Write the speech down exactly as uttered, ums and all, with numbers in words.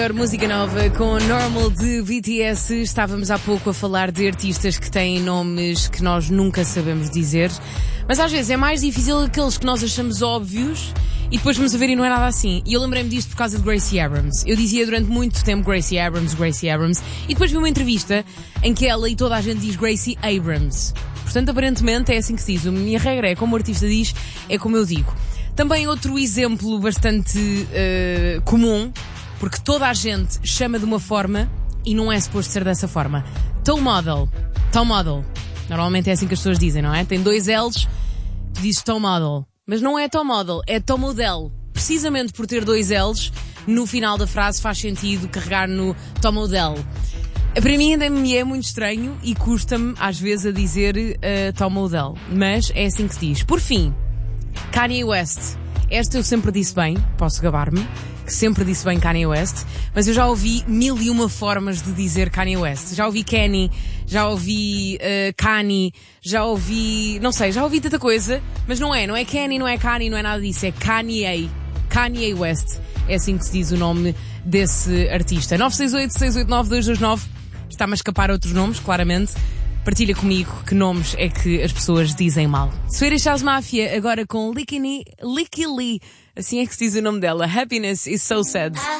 Música nova com Normal de B T S. Estávamos há pouco a falar de artistas que têm nomes que nós nunca sabemos dizer, mas às vezes é mais difícil aqueles que nós achamos óbvios e depois vamos a ver e não é nada assim. E eu lembrei-me disto por causa de Gracie Abrams. Eu dizia durante muito tempo Gracie Abrams, Gracie Abrams, e depois vi uma entrevista em que ela e toda a gente diz Gracie Abrams. Portanto, aparentemente é assim que se diz. A minha regra é como o artista diz, é como eu digo. Também outro exemplo bastante uh, comum, porque toda a gente chama de uma forma e não é suposto ser dessa forma. Toe model. Toe model. Normalmente é assim que as pessoas dizem, não é? Tem dois L's, tu dizes toe model. Mas não é toe model, é toe model. Precisamente por ter dois L's, no final da frase faz sentido carregar no toe model. Para mim ainda me é muito estranho e custa-me às vezes a dizer uh, toe model. Mas é assim que se diz. Por fim, Kanye West. Esta eu sempre disse bem, posso gabar-me, que sempre disse bem Kanye West, mas eu já ouvi mil e uma formas de dizer Kanye West. Já ouvi Kenny, já ouvi uh, Kanye, já ouvi, não sei, já ouvi tanta coisa, mas não é, não é Kenny, não é Kanye, não é nada disso, é Kanye, Kanye West. É assim que se diz o nome desse artista. nove seis oito, seis oito nove, dois dois nove, está-me a escapar outros nomes, claramente. Partilha comigo que nomes é que as pessoas dizem mal. Swedish House Mafia, agora com Licky Lee, Licky Lee. Assim é que se diz o nome dela. Happiness is so sad.